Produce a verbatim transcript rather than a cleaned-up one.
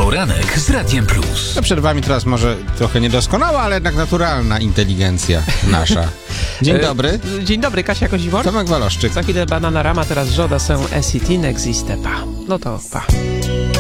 Poranek z Radiem Plus. No przed wami teraz może trochę niedoskonała, ale jednak naturalna inteligencja nasza. Dzień dobry. E, Dzień dobry, Kasia Koziwor. Tomek Waloszczyk. Za chwilę Bananarama, teraz Żoda są S I T, n'existe pas. No to pa.